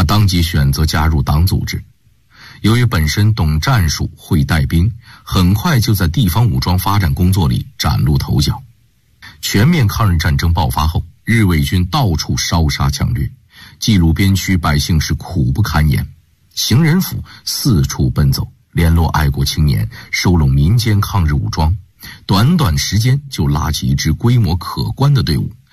当即选择加入党组织。由于本身懂战术，会带兵，很快就在地方武装发展工作里崭露头角。全面抗日战争爆发后，日伪军到处烧杀抢掠，冀鲁边区百姓是苦不堪言。行人府四处奔走，联络爱国青年，收拢民间抗日武装，短短时间就拉起一支规模可观的队伍。